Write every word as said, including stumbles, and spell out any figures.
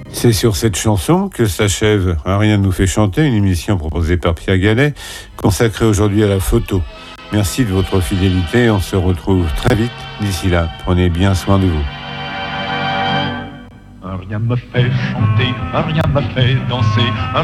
C'est sur cette chanson que s'achève Rien nous fait chanter, une émission proposée par Pierre Gallet, consacrée aujourd'hui à la photo. Merci de votre fidélité, on se retrouve très vite. D'ici là, prenez bien soin de vous. Rien me fait chanter, rien me fait danser.